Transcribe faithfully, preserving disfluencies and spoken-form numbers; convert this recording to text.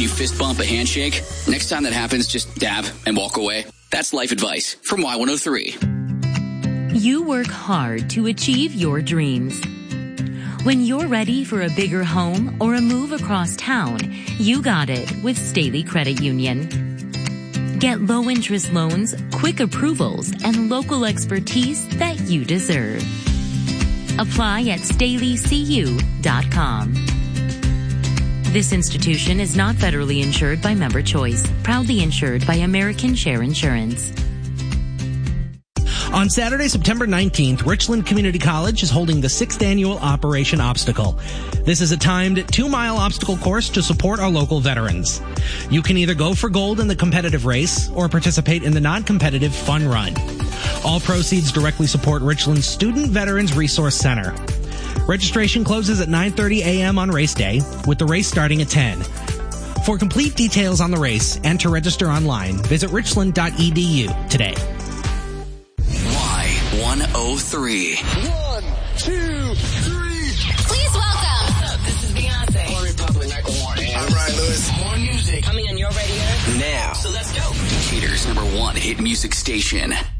you fist bump, a handshake. Next time that happens, just dab and walk away. That's life advice from Y one oh three. You work hard to achieve your dreams. When you're ready for a bigger home or a move across town, you got it with Staley Credit Union. Get low-interest loans, quick approvals, and local expertise that you deserve. Apply at staley c u dot com. This institution is not federally insured by Member Choice, proudly insured by American Share Insurance. On Saturday, September nineteenth, Richland Community College is holding the sixth annual Operation Obstacle. This is a timed two-mile obstacle course to support our local veterans. You can either go for gold in the competitive race or participate in the non-competitive fun run. All proceeds directly support Richland's Student Veterans Resource Center. Registration closes at nine thirty a.m. on race day, with the race starting at ten. For complete details on the race and to register online, visit richland dot e d u today. Y one oh three. One, two, three. Please welcome. What's up? This is Beyonce. More Republic, Michael Warren. I'm Ryan Lewis. More music coming on your radio Now. So let's go. Decatur's number one hit music station.